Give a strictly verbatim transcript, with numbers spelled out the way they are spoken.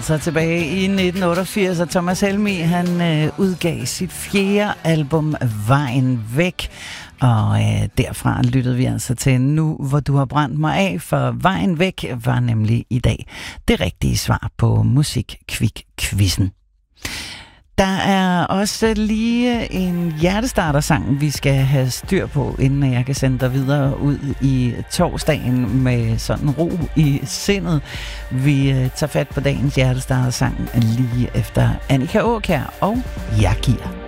altså tilbage i nitten otteogfirs, og Thomas Helmig, han øh, udgav sit fjerde album, Vejen Væk. Og øh, derfra lyttede vi altså til Nu, hvor du har brændt mig af, for Vejen Væk var nemlig i dag det rigtige svar på Musikquik-quizzen. Der er også lige en hjertestarter-sang, vi skal have styr på, inden jeg kan sende dig videre ud i torsdagen med sådan ro i sindet. Vi tager fat på dagens hjertestarter-sang lige efter Annika Aakjær og Jeg giver.